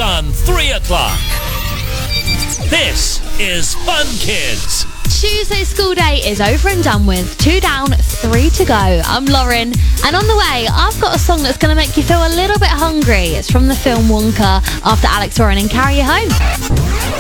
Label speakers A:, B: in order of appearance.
A: on 3 o'clock. This is Fun Kids.
B: Tuesday school day is over and done with. 2 down, 3 to go. I'm Lauren, and on the way, I've got a song that's going to make you feel a little bit hungry. It's from the film Wonka, after Alex Warren and Carry You Home.